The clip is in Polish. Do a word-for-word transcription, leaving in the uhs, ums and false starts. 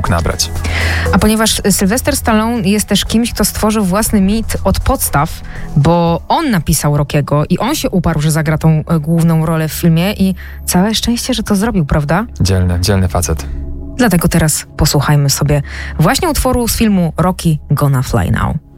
mógł nabrać. A ponieważ Sylvester Stallone jest też kimś, kto stworzył własny mit od podstaw, bo on napisał Rockiego i on się uparł, że zagra tą e, główną rolę w filmie i całe szczęście, że to zrobił, prawda? Dzielny, dzielny facet. Dlatego teraz posłuchajmy sobie właśnie utworu z filmu Rocky Gonna Fly Now.